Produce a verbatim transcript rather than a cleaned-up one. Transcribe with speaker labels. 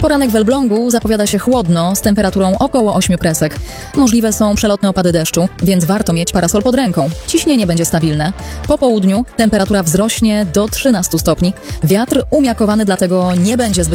Speaker 1: Poranek w Elblągu zapowiada się chłodno, z temperaturą około ośmiu kresek. Możliwe są przelotne opady deszczu, więc warto mieć parasol pod ręką. Ciśnienie będzie stabilne. Po południu temperatura wzrośnie do trzynastu stopni. Wiatr umiarkowany, dlatego nie będzie zbyt